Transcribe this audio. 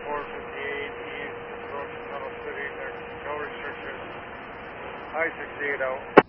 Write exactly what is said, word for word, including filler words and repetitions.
four fifty-eight east, approaching Tunnel City, there's no restrictions. I sixty-eight out.